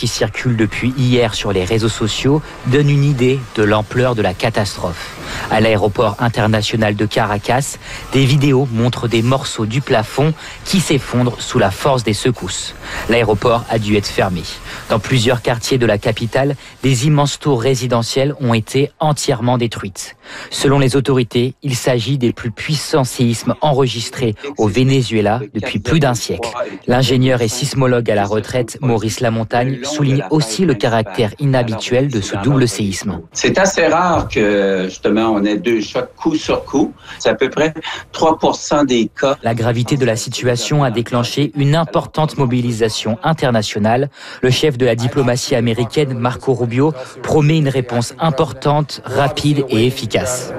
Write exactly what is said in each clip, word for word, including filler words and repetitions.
qui circulent depuis hier sur les réseaux sociaux donnent une idée de l'ampleur de la catastrophe. À l'aéroport international de Caracas, des vidéos montrent des morceaux du plafond qui s'effondrent sous la force des secousses. L'aéroport a dû être fermé. Dans plusieurs quartiers de la capitale, des immenses tours résidentielles ont été entièrement détruites. Selon les autorités, il s'agit des plus puissants séismes enregistrés au Venezuela depuis plus d'un siècle. L'ingénieur et sismologue à la retraite, Maurice Lamontagne, souligne aussi le caractère inhabituel de ce double séisme. C'est assez rare que, justement, on ait deux chocs coup sur coup. C'est à peu près trois pour cent des cas. La gravité de la situation a déclenché une importante mobilisation internationale. Le chef de la diplomatie américaine, Marco Rubio, promet une réponse importante, rapide et efficace.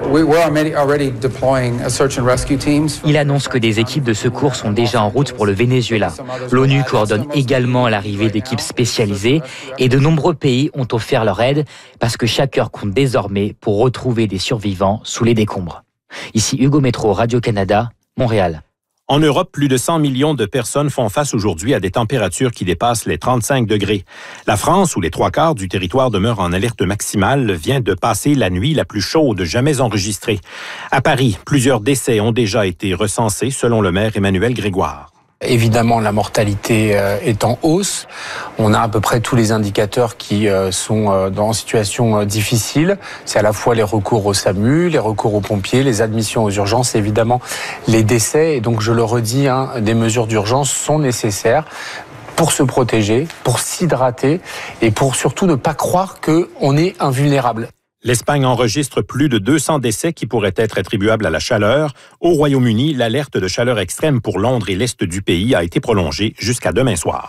Il annonce que des équipes de secours sont déjà en route pour le Venezuela. L'ONU coordonne également l'arrivée d'équipes spécialisées et de nombreux pays ont offert leur aide parce que chaque heure compte désormais pour retrouver des survivants sous les décombres. Ici Hugo Métro, Radio-Canada, Montréal. En Europe, plus de cent millions de personnes font face aujourd'hui à des températures qui dépassent les trente-cinq degrés. La France, où les trois quarts du territoire demeurent en alerte maximale, vient de passer la nuit la plus chaude jamais enregistrée. À Paris, plusieurs décès ont déjà été recensés, selon le maire Emmanuel Grégoire. Évidemment, la mortalité est en hausse. On a à peu près tous les indicateurs qui sont en situation difficile. C'est à la fois les recours au SAMU, les recours aux pompiers, les admissions aux urgences, et évidemment les décès. Et donc, je le redis, hein, des mesures d'urgence sont nécessaires pour se protéger, pour s'hydrater et pour surtout ne pas croire qu'on est invulnérable. L'Espagne enregistre plus de deux cents décès qui pourraient être attribuables à la chaleur. Au Royaume-Uni, l'alerte de chaleur extrême pour Londres et l'Est du pays a été prolongée jusqu'à demain soir.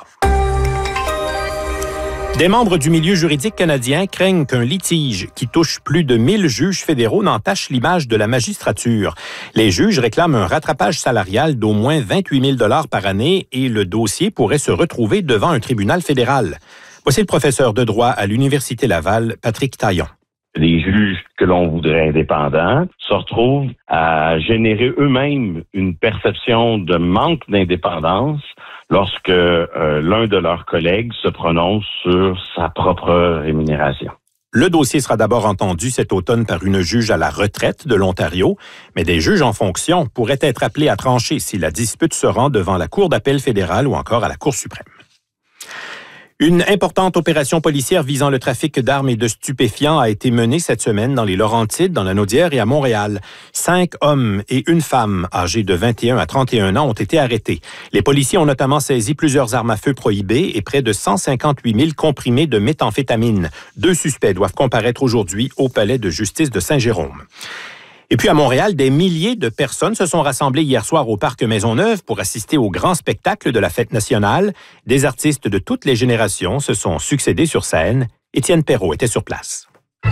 Des membres du milieu juridique canadien craignent qu'un litige qui touche plus de mille juges fédéraux n'entache l'image de la magistrature. Les juges réclament un rattrapage salarial d'au moins vingt-huit mille dollars par année et le dossier pourrait se retrouver devant un tribunal fédéral. Voici le professeur de droit à l'Université Laval, Patrick Taillon. Les juges que l'on voudrait indépendants se retrouvent à générer eux-mêmes une perception de manque d'indépendance lorsque euh, l'un de leurs collègues se prononce sur sa propre rémunération. Le dossier sera d'abord entendu cet automne par une juge à la retraite de l'Ontario, mais des juges en fonction pourraient être appelés à trancher si la dispute se rend devant la Cour d'appel fédérale ou encore à la Cour suprême. Une importante opération policière visant le trafic d'armes et de stupéfiants a été menée cette semaine dans les Laurentides, dans la Naudière et à Montréal. Cinq hommes et une femme âgés de vingt et un à trente et un ans ont été arrêtés. Les policiers ont notamment saisi plusieurs armes à feu prohibées et près de cent cinquante-huit mille comprimés de méthamphétamine. Deux suspects doivent comparaître aujourd'hui au palais de justice de Saint-Jérôme. Et puis à Montréal, des milliers de personnes se sont rassemblées hier soir au Parc Maisonneuve pour assister au grand spectacle de la Fête nationale. Des artistes de toutes les générations se sont succédés sur scène. Étienne Perrault était sur place.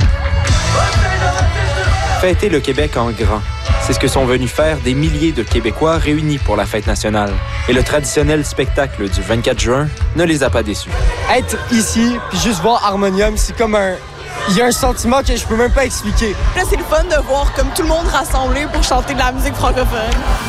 Fêter le Québec en grand. C'est ce que sont venus faire des milliers de Québécois réunis pour la Fête nationale. Et le traditionnel spectacle du vingt-quatre juin ne les a pas déçus. Être ici, puis juste voir Harmonium, c'est comme un... Il y a un sentiment que je peux même pas expliquer. Là, c'est le fun de voir comme tout le monde rassemblé pour chanter de la musique francophone.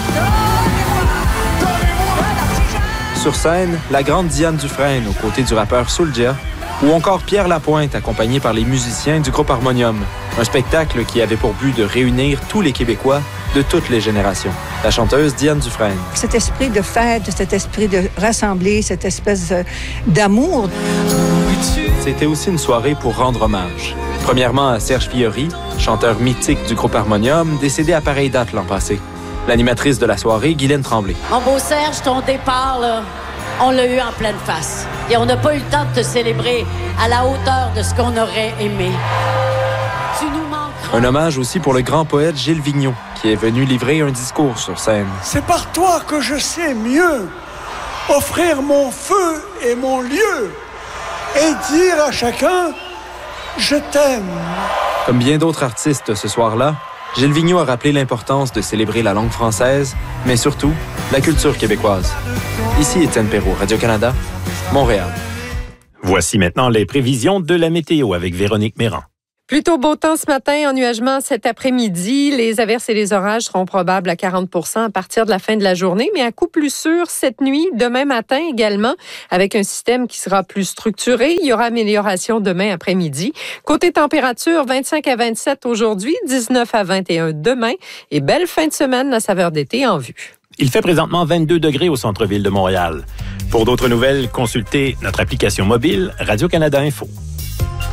Sur scène, la grande Diane Dufresne aux côtés du rappeur Soulja ou encore Pierre Lapointe accompagné par les musiciens du groupe Harmonium. Un spectacle qui avait pour but de réunir tous les Québécois de toutes les générations. La chanteuse Diane Dufresne. Cet esprit de fête, cet esprit de rassembler, cette espèce d'amour. C'était aussi une soirée pour rendre hommage. Premièrement à Serge Fiori, chanteur mythique du groupe Harmonium, décédé à pareille date l'an passé. L'animatrice de la soirée, Guylaine Tremblay. Mon beau Serge, ton départ, là, on l'a eu en pleine face. Et on n'a pas eu le temps de te célébrer à la hauteur de ce qu'on aurait aimé. Tu nous manqueras. Un hommage aussi pour le grand poète Gilles Vigneault, qui est venu livrer un discours sur scène. C'est par toi que je sais mieux offrir mon feu et mon lieu et dire à chacun « Je t'aime ». Comme bien d'autres artistes ce soir-là, Gilles Vigneault a rappelé l'importance de célébrer la langue française, mais surtout la culture québécoise. Ici Étienne Perrault, Radio-Canada, Montréal. Voici maintenant les prévisions de la météo avec Véronique Méran. Plutôt beau temps ce matin, ennuagement cet après-midi. Les averses et les orages seront probables à quarante pour cent à partir de la fin de la journée, mais à coup plus sûr cette nuit, demain matin également, avec un système qui sera plus structuré. Il y aura amélioration demain après-midi. Côté température, vingt-cinq à vingt-sept aujourd'hui, dix-neuf à vingt et un demain. Et belle fin de semaine, la saveur d'été en vue. Il fait présentement vingt-deux degrés au centre-ville de Montréal. Pour d'autres nouvelles, consultez notre application mobile Radio-Canada Info.